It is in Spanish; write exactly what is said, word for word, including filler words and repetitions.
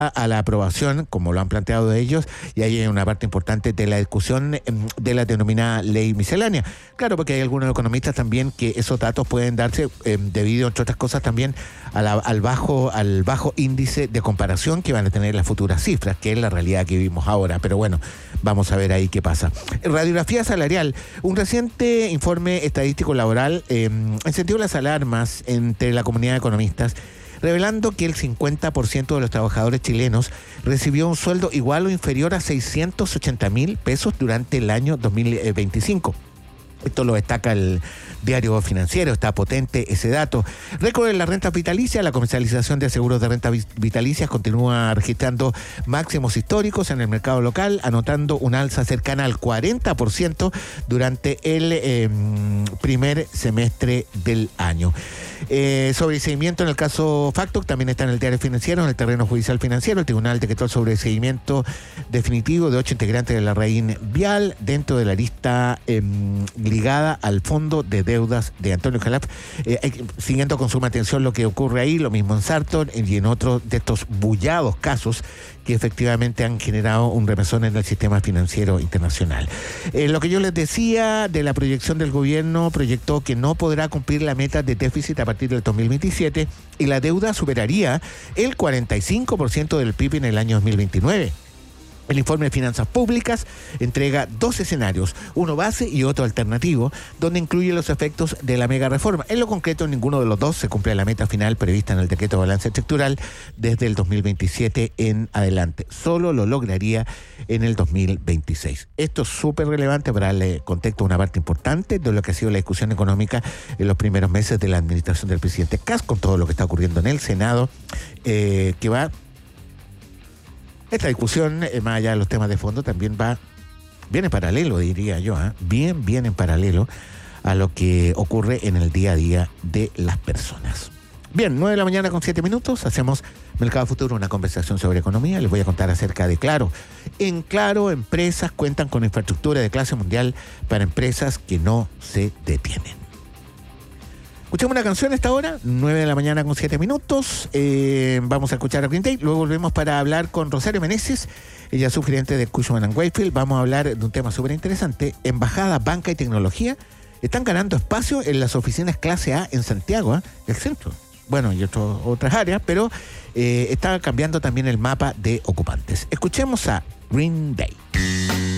a la aprobación, como lo han planteado ellos, y ahí hay una parte importante de la discusión de la denominada ley miscelánea. Claro, porque hay algunos economistas también que esos datos pueden darse eh, debido, entre otras cosas, también a la, al bajo al bajo índice de comparación que van a tener las futuras cifras, que es la realidad que vivimos ahora. Pero bueno, vamos a ver ahí qué pasa. Radiografía salarial. Un reciente informe estadístico laboral eh, encendió las alarmas entre la comunidad de economistas, revelando que el cincuenta por ciento de los trabajadores chilenos recibió un sueldo igual o inferior a seiscientos ochenta mil pesos durante el año dos mil veinticinco. Esto lo destaca el Diario Financiero, está potente ese dato. Récord en la renta vitalicia, la comercialización de seguros de renta vitalicias continúa registrando máximos históricos en el mercado local, anotando un alza cercana al cuarenta por ciento durante el eh, primer semestre del año. Eh, sobreseimiento en el caso Factor también está en el Diario Financiero, en el terreno judicial financiero. El tribunal decretó el sobreseimiento definitivo de ocho integrantes de la Raín Vial dentro de la lista eh, ligada al fondo de deudas de Antonio Jalaf, eh, siguiendo con suma atención lo que ocurre ahí, lo mismo en Sartor y en otros de estos bullados casos que efectivamente han generado un remesón en el sistema financiero internacional. Eh, lo que yo les decía de la proyección del gobierno, proyectó que no podrá cumplir la meta de déficit a partir del dos mil veintisiete y la deuda superaría el cuarenta y cinco por ciento del P I B en el año dos mil veintinueve. El informe de Finanzas Públicas entrega dos escenarios, uno base y otro alternativo, donde incluye los efectos de la mega reforma. En lo concreto, en ninguno de los dos se cumple la meta final prevista en el decreto de balance estructural desde el dos mil veintisiete en adelante. Solo lo lograría en el dos mil veintiséis. Esto es súper relevante para darle contexto a una parte importante de lo que ha sido la discusión económica en los primeros meses de la administración del presidente Kast, con todo lo que está ocurriendo en el Senado, eh, que va... Esta discusión, eh, más allá de los temas de fondo, también va, bien en paralelo, diría yo, ¿eh? bien, bien en paralelo a lo que ocurre en el día a día de las personas. Bien, nueve de la mañana con siete minutos, hacemos Mercado Futuro, una conversación sobre economía. Les voy a contar acerca de Claro. En Claro, empresas cuentan con infraestructura de clase mundial para empresas que no se detienen. Escuchamos una canción a esta hora, nueve de la mañana con siete minutos. Eh, vamos a escuchar a Green Day. Luego volvemos para hablar con Rosario Meneses. Ella es subgerente de Cushman and Wakefield. Vamos a hablar de un tema súper interesante. Embajada, banca y tecnología están ganando espacio en las oficinas clase A en Santiago, ¿eh? el centro. Bueno, y otro, otras áreas, pero eh, está cambiando también el mapa de ocupantes. Escuchemos a Green Day.